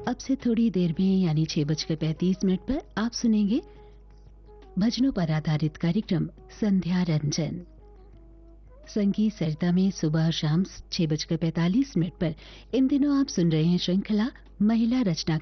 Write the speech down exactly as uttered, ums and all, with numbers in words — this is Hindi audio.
अब से थोड़ी देर में यानी छह बजकर पैंतीस मिनट पर आप सुनेंगे भजनों पर आधारित कार्यक्रम संध्या रंजन। संगीत सरिता में सुबह और शाम छह बजकर पैंतालीस मिनट पर इन दिनों आप सुन रहे हैं श्रृंखला महिला रचना